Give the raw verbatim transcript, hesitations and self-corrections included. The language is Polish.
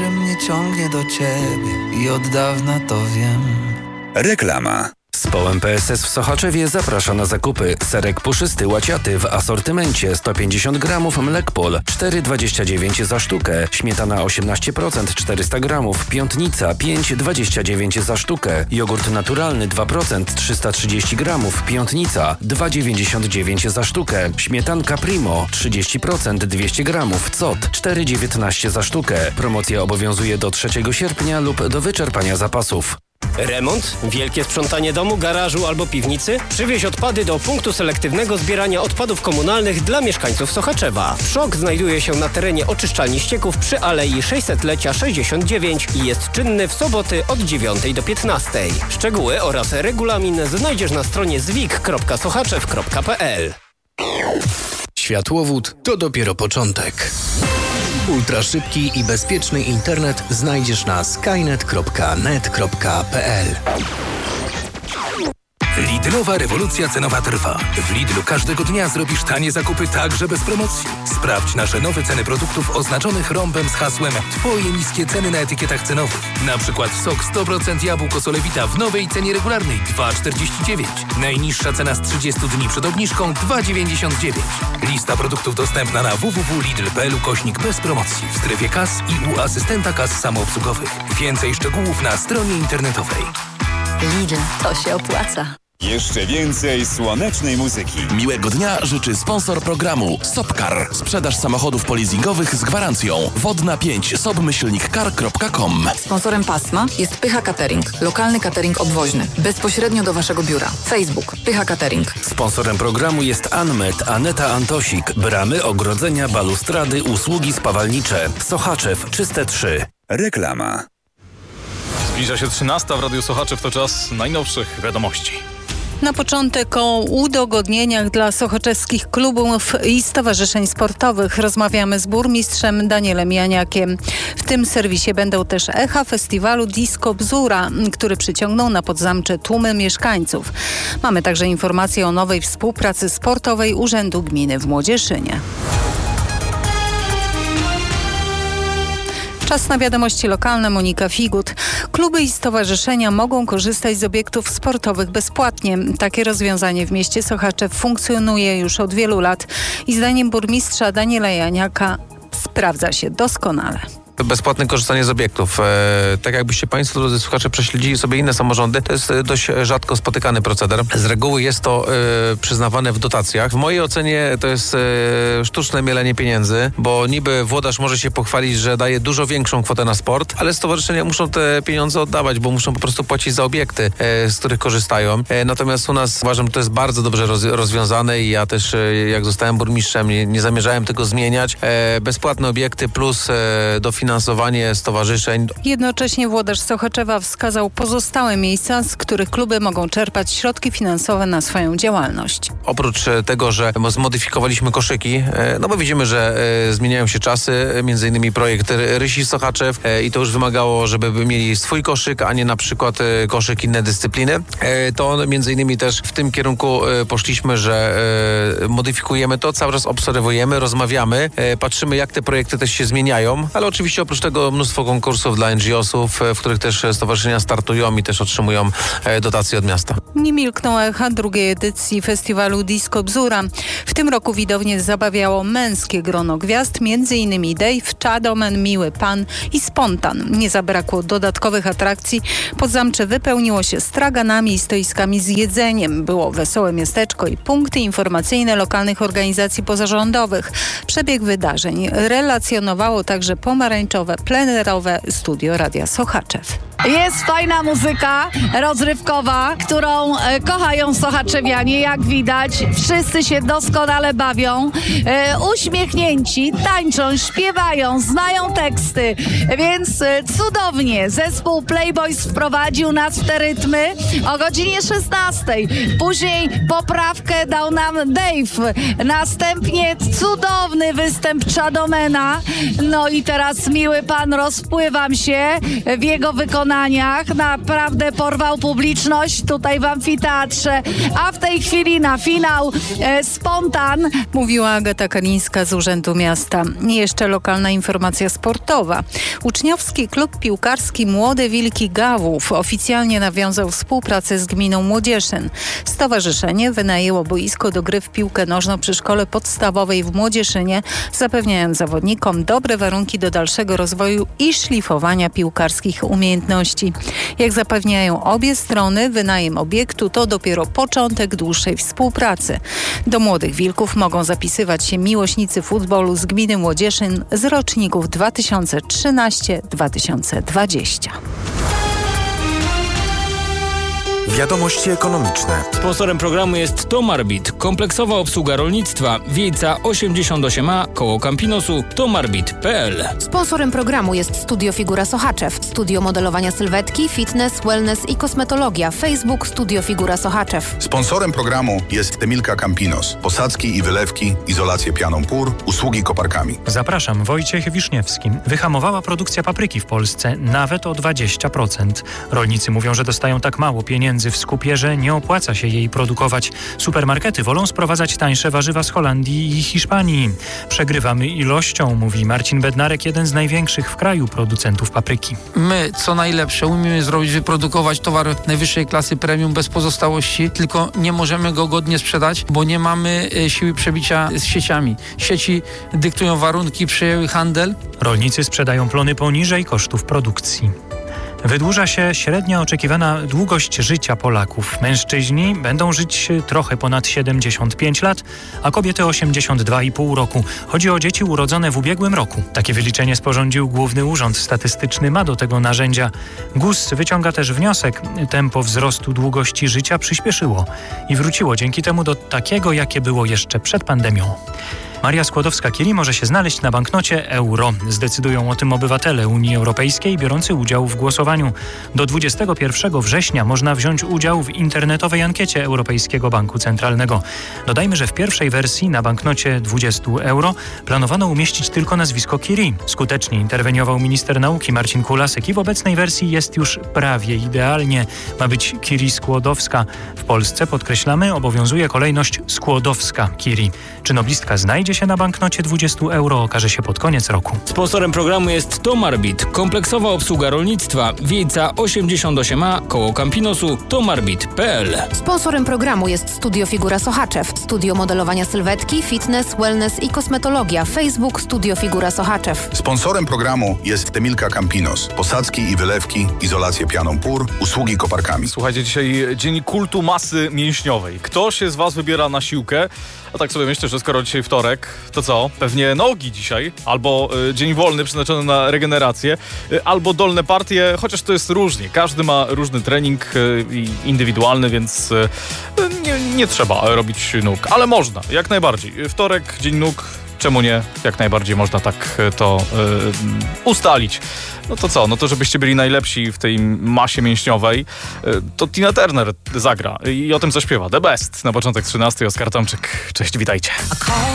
że mnie ciągnie do ciebie i od dawna to wiem. Reklama. Zespoł M P S S w Sochaczewie zaprasza na zakupy. Serek puszysty łaciaty w asortymencie sto pięćdziesiąt gramów, Mlekpol cztery dwadzieścia dziewięć za sztukę, śmietana osiemnaście procent czterysta gramów, Piątnica pięć dwadzieścia dziewięć za sztukę, jogurt naturalny dwa procent trzysta trzydzieści gramów, Piątnica dwa dziewięćdziesiąt dziewięć za sztukę, śmietanka Primo trzydzieści procent dwieście gramów, Cot cztery dziewiętnaście za sztukę. Promocja obowiązuje do trzeciego sierpnia lub do wyczerpania zapasów. Remont? Wielkie sprzątanie domu, garażu albo piwnicy? Przywieź odpady do punktu selektywnego zbierania odpadów komunalnych dla mieszkańców Sochaczewa. Przok znajduje się na terenie oczyszczalni ścieków przy Alei sześćsetlecia sześćdziesiąt dziewięć i jest czynny w soboty od dziewiątej do piętnastej. Szczegóły oraz regulamin znajdziesz na stronie zwik kropka sochaczew kropka p l. Światłowód to dopiero początek. Ultraszybki i bezpieczny internet znajdziesz na skynet kropka net kropka p l. Lidlowa rewolucja cenowa trwa. W Lidlu każdego dnia zrobisz tanie zakupy także bez promocji. Sprawdź nasze nowe ceny produktów oznaczonych rąbem z hasłem Twoje niskie ceny na etykietach cenowych. Na przykład sok sto procent jabłko Solewita w nowej cenie regularnej dwa czterdzieści dziewięć. Najniższa cena z trzydziestu dni przed obniżką dwa dziewięćdziesiąt dziewięć. Lista produktów dostępna na w w w kropka lidl kropka p l ukośnik bez promocji w strefie kas i u asystenta kas samoobsługowych. Więcej szczegółów na stronie internetowej. Lidl, to się opłaca. Jeszcze więcej słonecznej muzyki. Miłego dnia życzy sponsor programu Sopcar. Sprzedaż samochodów polizingowych z gwarancją. Wodna pięć sobmyślnikcar kropka com. Sponsorem pasma jest Pycha Catering. Lokalny catering obwoźny. Bezpośrednio do Waszego biura. Facebook Pycha Catering. Sponsorem programu jest Anmet, Aneta Antosik. Bramy, ogrodzenia, balustrady, usługi spawalnicze. Sochaczew, Czyste trzy. Reklama. Zbliża się trzynasta w Radiu Sochaczew, to czas najnowszych wiadomości. Na początek o udogodnieniach dla sochaczewskich klubów i stowarzyszeń sportowych rozmawiamy z burmistrzem Danielem Janiakiem. W tym serwisie będą też echa festiwalu Disco Bzura, który przyciągnął na Podzamcze tłumy mieszkańców. Mamy także informacje o nowej współpracy sportowej Urzędu Gminy w Młodzieszynie. Czas na wiadomości lokalne. Monika Figut. Kluby i stowarzyszenia mogą korzystać z obiektów sportowych bezpłatnie. Takie rozwiązanie w mieście Sochaczew funkcjonuje już od wielu lat i zdaniem burmistrza Daniela Janiaka sprawdza się doskonale. Bezpłatne korzystanie z obiektów. E, tak jakbyście Państwo, drodzy słuchacze, prześledzili sobie inne samorządy, to jest dość rzadko spotykany proceder. Z reguły jest to e, przyznawane w dotacjach. W mojej ocenie to jest e, sztuczne mielenie pieniędzy, bo niby włodarz może się pochwalić, że daje dużo większą kwotę na sport, ale stowarzyszenia muszą te pieniądze oddawać, bo muszą po prostu płacić za obiekty, e, z których korzystają. E, natomiast u nas uważam, że to jest bardzo dobrze roz, rozwiązane i ja też, e, jak zostałem burmistrzem, nie, nie zamierzałem tego zmieniać. E, bezpłatne obiekty plus e, dofinansowanie finansowanie stowarzyszeń. Jednocześnie włodarz Sochaczewa wskazał pozostałe miejsca, z których kluby mogą czerpać środki finansowe na swoją działalność. Oprócz tego, że zmodyfikowaliśmy koszyki, no bo widzimy, że zmieniają się czasy, między innymi projekt Rysi Sochaczew i to już wymagało, żeby mieli swój koszyk, a nie na przykład koszyk inne dyscypliny. To między innymi też w tym kierunku poszliśmy, że modyfikujemy to, cały czas obserwujemy, rozmawiamy, patrzymy, jak te projekty też się zmieniają, ale oczywiście oprócz tego mnóstwo konkursów dla en dżi osów, w których też stowarzyszenia startują i też otrzymują dotacje od miasta. Nie milkną echa drugiej edycji festiwalu Disco Bzura. W tym roku widownie zabawiało męskie grono gwiazd, między innymi Dave, Chadomen, Miły Pan i Spontan. Nie zabrakło dodatkowych atrakcji. Podzamcze wypełniło się straganami i stoiskami z jedzeniem. Było wesołe miasteczko i punkty informacyjne lokalnych organizacji pozarządowych. Przebieg wydarzeń relacjonowało także pomarańczowe, plenerowe studio Radia Sochaczew. Jest fajna muzyka rozrywkowa, którą e, kochają sochaczewianie, jak widać. Wszyscy się doskonale bawią, e, uśmiechnięci, tańczą, śpiewają, znają teksty, więc e, cudownie. Zespół Playboys wprowadził nas w te rytmy o godzinie szesnastej. Później poprawkę dał nam Dave. Następnie cudowny występ Chadomena. No i teraz miły pan, rozpływam się w jego wykonaniach. Naprawdę porwał publiczność tutaj w amfiteatrze. A w tej chwili na finał e, spontan. Mówiła Agata Kalińska z Urzędu Miasta. I jeszcze lokalna informacja sportowa. Uczniowski klub piłkarski Młode Wilki Gawłów oficjalnie nawiązał współpracę z gminą Młodzieszyn. Stowarzyszenie wynajęło boisko do gry w piłkę nożną przy szkole podstawowej w Młodzieszynie, zapewniając zawodnikom dobre warunki do dalszego rozwoju i szlifowania piłkarskich umiejętności. Jak zapewniają obie strony, wynajem obiektu to dopiero początek dłuższej współpracy. Do Młodych Wilków mogą zapisywać się miłośnicy futbolu z gminy Młodzieszyn z roczników dwa tysiące trzynasty do dwa tysiące dwudziestego. Wiadomości ekonomiczne. Sponsorem programu jest Tomarbit, kompleksowa obsługa rolnictwa, Wiejca osiemdziesiąt osiem A, koło Campinosu, tomarbit kropka p l. Sponsorem programu jest Studio Figura Sochaczew, studio modelowania sylwetki, fitness, wellness i kosmetologia. Facebook Studio Figura Sochaczew. Sponsorem programu jest Temilka Campinos, posadzki i wylewki, izolację pianą pór, usługi koparkami. Zapraszam, Wojciech Wiszniewski. Wyhamowała produkcja papryki w Polsce nawet o dwadzieścia procent. Rolnicy mówią, że dostają tak mało pieniędzy w skupie, że nie opłaca się jej produkować. Supermarkety wolą sprowadzać tańsze warzywa z Holandii i Hiszpanii. Przegrywamy ilością, mówi Marcin Bednarek, jeden z największych w kraju producentów papryki. My, co najlepsze, umiemy zrobić, wyprodukować towar najwyższej klasy premium bez pozostałości, tylko nie możemy go godnie sprzedać, bo nie mamy e, siły przebicia z sieciami. Sieci dyktują warunki, przejęły handel. Rolnicy sprzedają plony poniżej kosztów produkcji. Wydłuża się średnia oczekiwana długość życia Polaków. Mężczyźni będą żyć trochę ponad siedemdziesiąt pięć lat, a kobiety osiemdziesiąt dwa i pół roku. Chodzi o dzieci urodzone w ubiegłym roku. Takie wyliczenie sporządził Główny Urząd Statystyczny, ma do tego narzędzia. G U S wyciąga też wniosek. Tempo wzrostu długości życia przyspieszyło i wróciło dzięki temu do takiego, jakie było jeszcze przed pandemią. Maria Skłodowska-Curie może się znaleźć na banknocie euro. Zdecydują o tym obywatele Unii Europejskiej biorący udział w głosowaniu. Do dwudziestego pierwszego września można wziąć udział w internetowej ankiecie Europejskiego Banku Centralnego. Dodajmy, że w pierwszej wersji na banknocie dwudziestu euro planowano umieścić tylko nazwisko Curie. Skutecznie interweniował minister nauki Marcin Kulasek i w obecnej wersji jest już prawie idealnie. Ma być Curie Skłodowska. W Polsce, podkreślamy, obowiązuje kolejność Skłodowska-Curie. Czy noblistka znajdzie się na banknocie dwudziestu euro, okaże się pod koniec roku. Sponsorem programu jest Tomarbit, kompleksowa obsługa rolnictwa, Wiejca osiemdziesiąt osiem A, koło Campinosu, tomarbit kropka p l. Sponsorem programu jest Studio Figura Sochaczew, studio modelowania sylwetki, fitness, wellness i kosmetologia. Facebook Studio Figura Sochaczew. Sponsorem programu jest Temilka Campinos, posadzki i wylewki, izolację pianą pór, usługi koparkami. Słuchajcie, dzisiaj dzień kultu masy mięśniowej. Kto się z was wybiera na siłkę? A tak sobie myślę, że skoro dzisiaj wtorek, to co? Pewnie nogi dzisiaj, albo y, dzień wolny przeznaczony na regenerację, y, albo dolne partie, chociaż to jest różnie. Każdy ma różny trening y, indywidualny, więc y, nie, nie trzeba robić nóg, ale można, jak najbardziej. Wtorek, dzień nóg, czemu nie? Jak najbardziej można tak to y, ustalić. No to co? No to żebyście byli najlepsi w tej masie mięśniowej, y, to Tina Turner zagra i o tym zaśpiewa. The Best. Na początek trzynastej Oskar Tomczyk. Cześć, witajcie.